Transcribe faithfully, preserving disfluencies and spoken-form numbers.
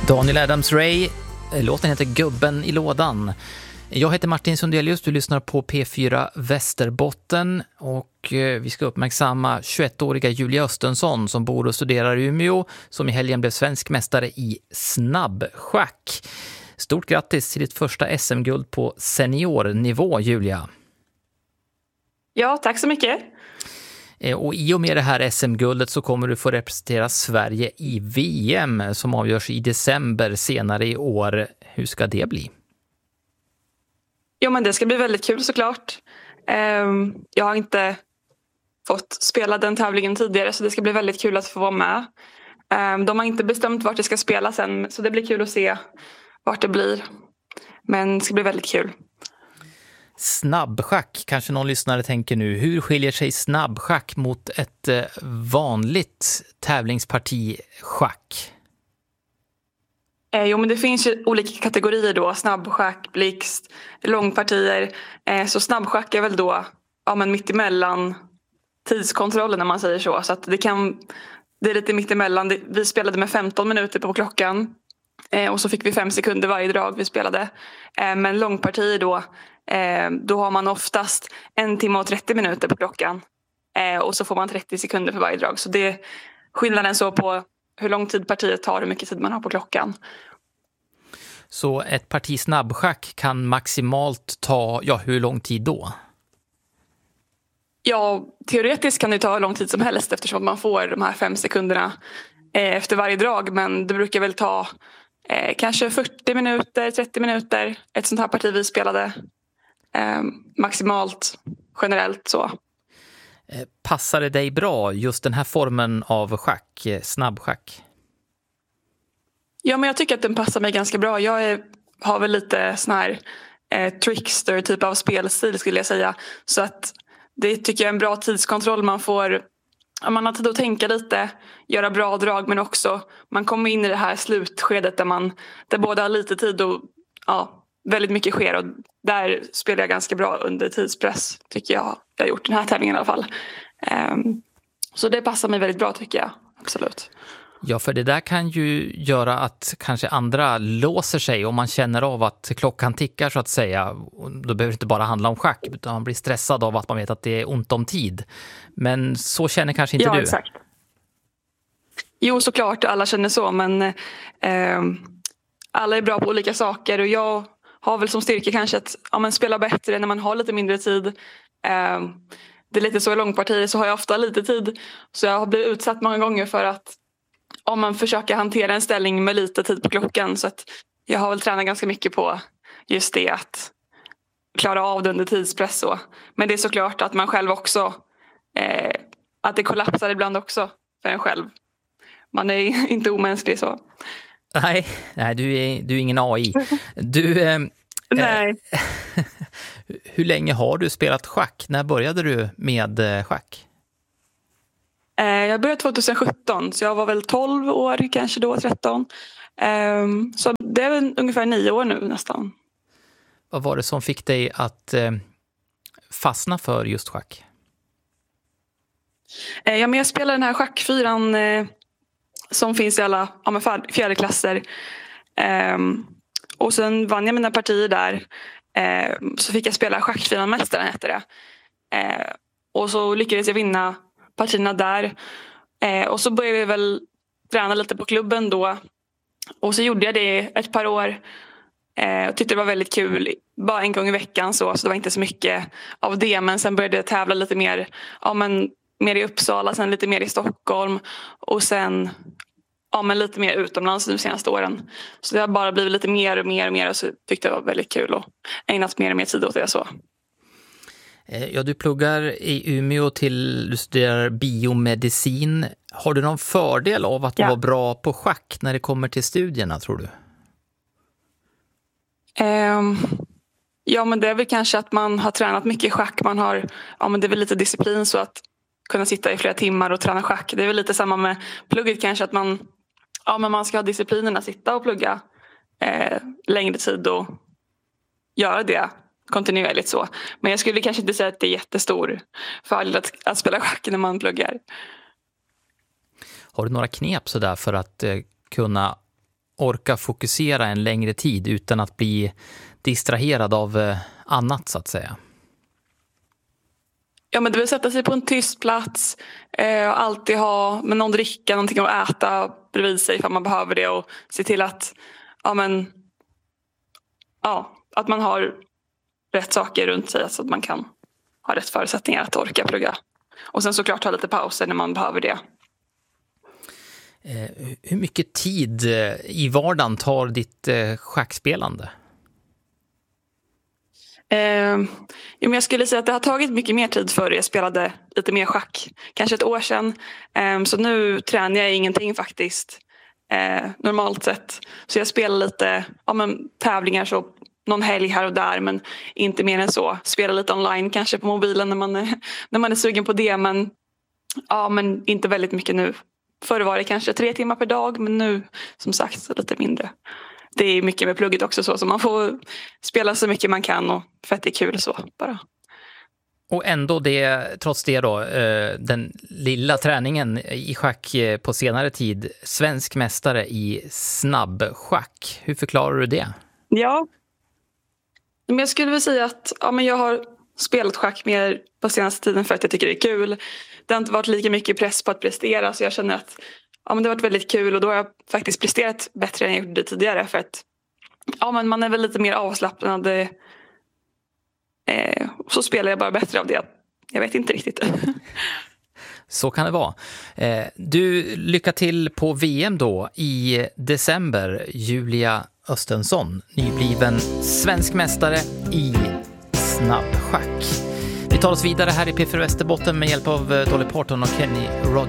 Daniel Adams-Ray, låten heter Gubben i lådan. Jag heter Martin Sundelius, du lyssnar på P fyra Västerbotten och vi ska uppmärksamma tjugoettåriga Julia Östensson som bor och studerar i Umeå, som i helgen blev svensk mästare i snabbschack. Stort grattis till ditt första S M-guld på seniornivå, Julia. Ja, tack så mycket. Och i och med det här S M-guldet så kommer du få representera Sverige i V M som avgörs i december senare i år. Hur ska det bli? Jo, men det ska bli väldigt kul såklart. Jag har inte fått spela den tävlingen tidigare så det ska bli väldigt kul att få vara med. De har inte bestämt vart det ska spelas än så det blir kul att se vart det blir. Men det ska bli väldigt kul. Snabbschack, kanske någon lyssnare tänker nu. Hur skiljer sig snabbschack mot ett vanligt tävlingsparti schack? Eh, jo, men det finns ju olika kategorier då. Snabbschack, blixt, långpartier. Eh, så snabbschack är väl då ja, men mitt emellan tidskontrollen när man säger så. Så att det, kan, det är lite mitt emellan. Det, vi spelade med femton minuter på klockan. Eh, och så fick vi fem sekunder varje drag vi spelade. Eh, men långpartier då, eh, då har man oftast en timme och trettio minuter på klockan. Eh, och så får man trettio sekunder för varje drag. Så det är skillnaden så på hur lång tid partiet tar, hur mycket tid man har på klockan. Så ett parti snabbschack kan maximalt ta, ja hur lång tid då? Ja, teoretiskt kan det ta hur lång tid som helst eftersom man får de här fem sekunderna eh, efter varje drag. Men det brukar väl ta eh, kanske fyrtio minuter, trettio minuter. Ett sånt här parti vi spelade eh, maximalt, generellt så. Passar det dig bra just den här formen av schack, snabbschack? Ja, men jag tycker att den passar mig ganska bra. Jag är, har väl lite sån här eh, trickster typ av spelstil skulle jag säga. Så att det tycker jag är en bra tidskontroll. Man får, man har tid att tänka lite, göra bra drag men också man kommer in i det här slutskedet där man där båda har lite tid och ja, väldigt mycket sker och där spelar jag ganska bra under tidspress tycker jag. Jag har gjort den här tävlingen i alla fall. Um, så det passar mig väldigt bra tycker jag, absolut. Ja, för det där kan ju göra att kanske andra låser sig om man känner av att klockan tickar så att säga. Då behöver det inte bara handla om schack utan man blir stressad av att man vet att det är ont om tid. Men så känner kanske inte ja, du? Ja, exakt. Jo, såklart alla känner så men eh, alla är bra på olika saker och jag har väl som styrka kanske att ja, men spela bättre när man har lite mindre tid. Eh, det är lite så i långpartier så har jag ofta lite tid så jag har blivit utsatt många gånger för att om man försöker hantera en ställning med lite tid på klockan så att jag har väl tränat ganska mycket på just det att klara av det under tidspress så. Men det är såklart att man själv också eh, att det kollapsar ibland också för en själv. Man är inte omänsklig så. Nej, nej du, är, du är ingen A I. Du, eh, nej. Eh, hur länge har du spelat schack? När började du med eh, schack? Eh, jag började tjugohundrasjutton så jag var väl tolv år kanske då, tretton. Eh, så det är väl ungefär nio år nu nästan. Vad var det som fick dig att eh, fastna för just schack? Eh, ja, men jag spelade den här schackfyran eh, som finns i alla ja, fjärde klasser. Eh, och sen vann jag mina partier där. Eh, så fick jag spela schackfyran mästaren hette det. Eh, och så lyckades jag vinna partierna där. Eh, och så började vi väl träna lite på klubben då. Och så gjorde jag det ett par år. Eh, och tyckte det var väldigt kul. Bara en gång i veckan så, så det var inte så mycket av det. Men sen började jag tävla lite mer, ja, men, mer i Uppsala, sen lite mer i Stockholm. Och sen ja, men lite mer utomlands de senaste åren. Så det har bara blivit lite mer och mer och mer. Och så tyckte jag det var väldigt kul och ägnat mer och mer tid åt det så. Ja, du pluggar i Umeå till, du studerar biomedicin. Har du någon fördel av att du ja. var bra på schack när det kommer till studierna, tror du? Um, ja, men det är väl kanske att man har tränat mycket schack. Man har, ja, men det är väl lite disciplin så att kunna sitta i flera timmar och träna schack. Det är väl lite samma med plugget kanske att man, ja, men man ska ha disciplinen att sitta och plugga eh, längre tid och göra det kontinuerligt så. Men jag skulle kanske inte säga att det är jättestor fördel att, att spela schack när man pluggar. Har du några knep så där för att eh, kunna orka fokusera en längre tid utan att bli distraherad av eh, annat så att säga? Ja, men det vill sätta sig på en tyst plats eh, och alltid ha med någon dricka, någonting att äta bredvid sig ifall man behöver det, och se till att, ja, men, ja, att man har rätt saker runt sig så att man kan ha rätt förutsättningar att orka plugga. Och sen såklart ha lite pauser när man behöver det. Eh, hur mycket tid i vardagen tar ditt eh, schackspelande? Eh, jo, men jag skulle säga att det har tagit mycket mer tid för jag spelade lite mer schack. Kanske ett år sedan. Eh, så nu tränar jag ingenting faktiskt. Eh, normalt sett. Så jag spelar lite, ja, men, tävlingar så någon helg här och där, men inte mer än så. Spelar lite online kanske på mobilen när man är, när man är sugen på det, men, ja, men inte väldigt mycket nu. Förr var det kanske tre timmar per dag, men nu som sagt lite mindre. Det är mycket med plugget också så, så man får spela så mycket man kan, och för att det är kul så bara. Och ändå det, trots det då, den lilla träningen i schack på senare tid, svensk mästare i snabbschack. Hur förklarar du det? Ja, men jag skulle väl säga att, ja, men jag har spelat schack mer på senaste tiden för att jag tycker det är kul. Det har inte varit lika mycket press på att prestera, så jag känner att, ja, men det har varit väldigt kul, och då har jag faktiskt presterat bättre än jag gjorde tidigare, för att, ja, men man är väl lite mer avslappnad. Eh, så spelar jag bara bättre av det. Jag vet inte riktigt. Så kan det vara. Eh, du, lycka till på V M då i december. Julia Östensson, nybliven svensk mästare i snabbschack. Vi tar oss vidare här i P fyra Västerbotten med hjälp av Dolly Parton och Kenny Rogers.